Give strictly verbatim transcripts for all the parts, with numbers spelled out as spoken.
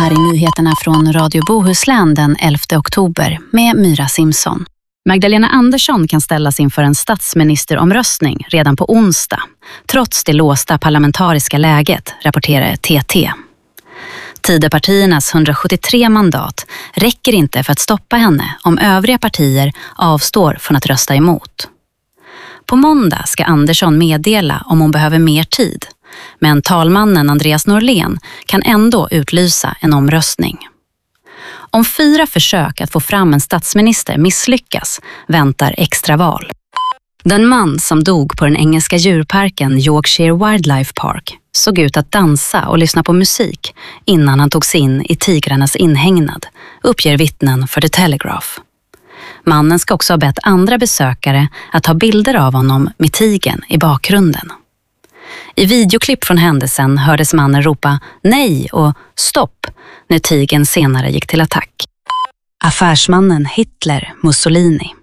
här är nyheterna från Radio Bohuslän den elfte oktober med Myra Simson. Magdalena Andersson kan ställas inför en statsministeromröstning redan på onsdag, trots det låsta parlamentariska läget, rapporterar T T. Tidöpartiernas hundrasjuttiotre mandat räcker inte för att stoppa henne om övriga partier avstår från att rösta emot. På måndag ska Andersson meddela om hon behöver mer tid, men talmannen Andreas Norlén kan ändå utlysa en omröstning. Om fyra försök att få fram en statsminister misslyckas väntar extraval. Den man som dog på den engelska djurparken Yorkshire Wildlife Park såg ut att dansa och lyssna på musik innan han tog sig in i tigrarnas inhägnad, uppger vittnen för The Telegraph. Mannen ska också ha bett andra besökare att ta bilder av honom med tigern i bakgrunden. I videoklipp från händelsen hördes mannen ropa nej och stopp när tigern senare gick till attack. Affärsmannen Hitler Mussolini.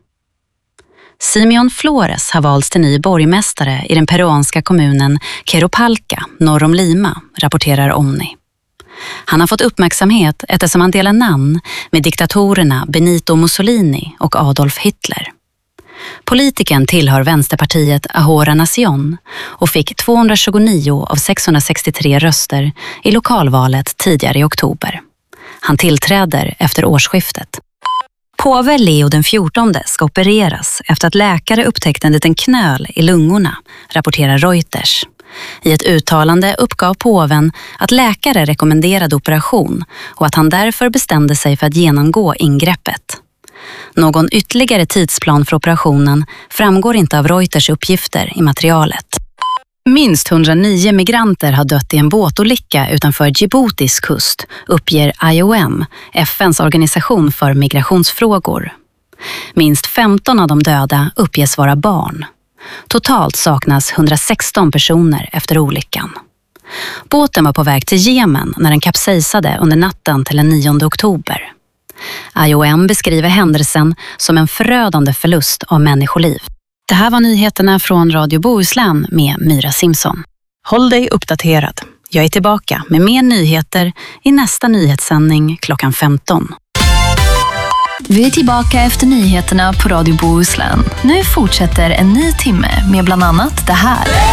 Simeon Flores har valts till ny borgmästare i den peruanska kommunen Queropalca, norr om Lima, rapporterar Omni. Han har fått uppmärksamhet eftersom han delar namn med diktatorerna Benito Mussolini och Adolf Hitler. Politikern tillhör vänsterpartiet Ahora Nación och fick tvåhundratjugonio av sexhundrasextiotre röster i lokalvalet tidigare i oktober. Han tillträder efter årsskiftet. Påve Leo den fjortonde ska opereras efter att läkare upptäckte en liten knöl i lungorna, rapporterar Reuters. I ett uttalande uppgav påven att läkare rekommenderade operation och att han därför bestämde sig för att genomgå ingreppet. Någon ytterligare tidsplan för operationen framgår inte av Reuters uppgifter i materialet. Minst hundranio migranter har dött i en båtolycka utanför Djiboutis kust, uppger I O M, F N:s organisation för migrationsfrågor. Minst femton av de döda uppges vara barn. Totalt saknas hundrasexton personer efter olyckan. Båten var på väg till Jemen när den kapsejsade under natten till den nionde oktober. I O M beskriver händelsen som en förödande förlust av människoliv. Det här var nyheterna från Radio Bohuslän med Myra Simson. Håll dig uppdaterad. Jag är tillbaka med mer nyheter i nästa nyhetssändning klockan femton. Vi är tillbaka efter nyheterna på Radio Bohuslän. Nu fortsätter en ny timme med bland annat det här.